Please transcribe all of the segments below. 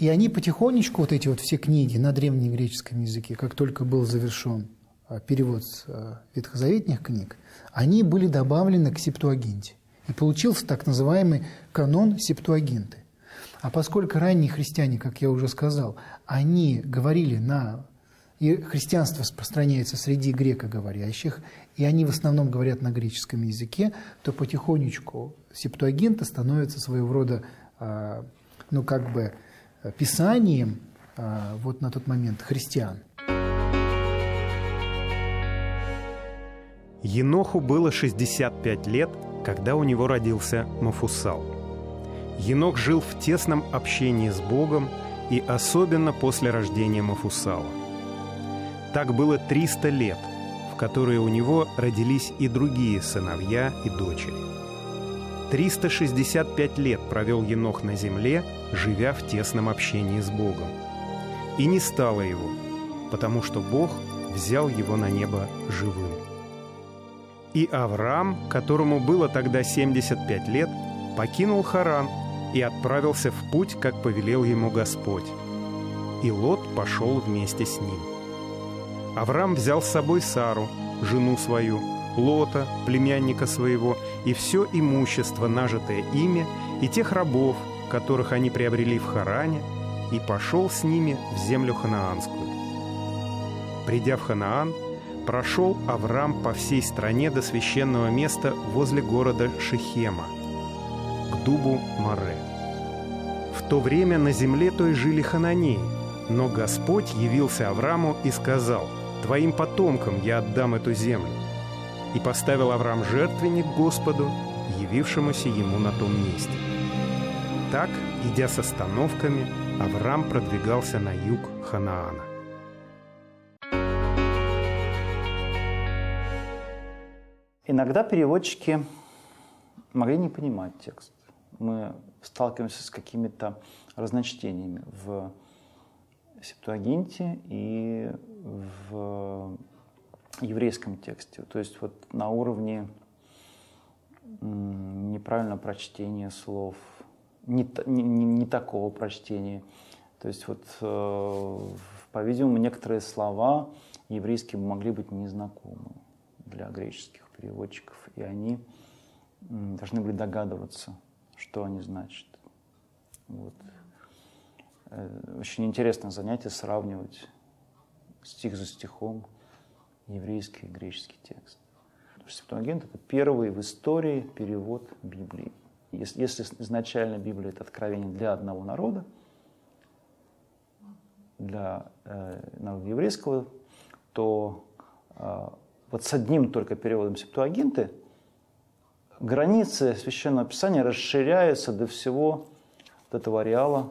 И они потихонечку, вот эти вот все книги на древнегреческом языке, как только был завершен перевод ветхозаветных книг, они были добавлены к Септуагинте. И получился так называемый канон Септуагинты. А поскольку ранние христиане, как я уже сказал, они говорили и христианство распространяется среди грекоговорящих, и они в основном говорят на греческом языке, то потихонечку Септуагинта становится своего рода, писанием вот на тот момент христиан. Еноху было 65 лет, когда у него родился Мафусал. Енох жил в тесном общении с Богом, и особенно после рождения Мафусала. Так было 300 лет, в которые у него родились и другие сыновья и дочери. 365 лет провел Енох на земле, живя в тесном общении с Богом. И не стало его, потому что Бог взял его на небо живым. И Авраам, которому было тогда 75 лет, покинул Харан и отправился в путь, как повелел ему Господь. И Лот пошел вместе с ним. Авраам взял с собой Сару, жену свою, Лота, племянника своего, и все имущество, нажитое ими, и тех рабов, которых они приобрели в Харане, и пошел с ними в землю ханаанскую. Придя в Ханаан, прошел Авраам по всей стране до священного места возле города Шихема, к дубу Море. В то время на земле той жили хананеи, но Господь явился Аврааму и сказал: «Твоим потомкам я отдам эту землю». И поставил Авраам жертвенник Господу, явившемуся ему на том месте. Так, идя с остановками, Авраам продвигался на юг Ханаана. Иногда переводчики могли не понимать текст. Мы сталкиваемся с какими-то разночтениями в Септуагинте и в еврейском тексте. То есть вот на уровне неправильного прочтения слов, не такого прочтения. То есть вот, по-видимому, некоторые слова еврейские могли быть незнакомы для греческих переводчиков, и они должны были догадываться, что они значат. Вот. Очень интересное занятие сравнивать стих за стихом еврейский и греческий текст. Потому что Септуагинта — это первый в истории перевод Библии. Если изначально Библия — это откровение для одного народа, для народа еврейского, то вот с одним только переводом Септуагинты границы Священного Писания расширяются до всего вот этого ареала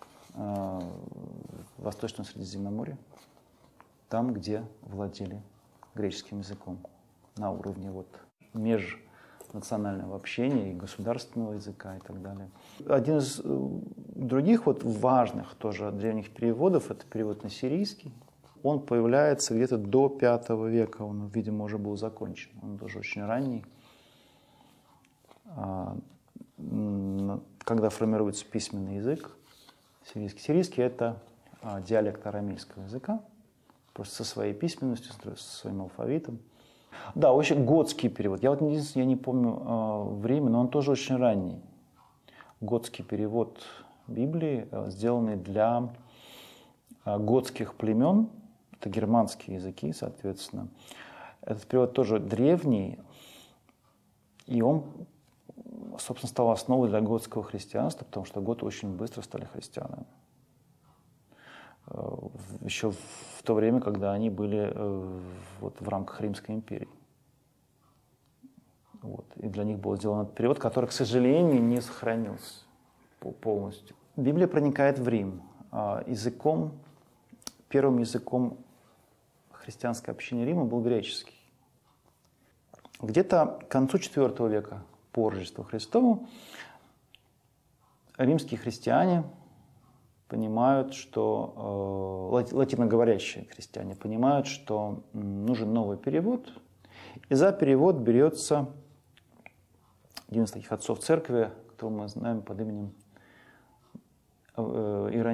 Восточного Средиземноморья, там, где владели греческим языком, на уровне вот межнационального общения и государственного языка и так далее. Один из других вот важных тоже древних переводов — это перевод на сирийский. Он появляется где-то до V века, он, видимо, уже был закончен, он тоже очень ранний. Когда формируется письменный язык сирийский. Сирийский — это диалект арамейского языка, просто со своей письменностью, со своим алфавитом. Да, очень готский перевод. Я не помню время, но он тоже очень ранний. Готский перевод Библии, сделанный для готских племен, это германские языки, соответственно. Этот перевод тоже древний, и он, собственно, стал основой для готского христианства, потому что готы очень быстро стали христианами. Еще в то время, когда они были вот в рамках Римской империи. Вот. И для них был сделан этот перевод, который, к сожалению, не сохранился полностью. Библия проникает в Рим. Первым языком христианской общины Рима был греческий. Где-то к концу IV века по Рождеству Христову римские христиане понимают, что латиноговорящие христиане понимают, что нужен новый перевод, и за перевод берется один из таких отцов церкви, которого мы знаем под именем Иероним.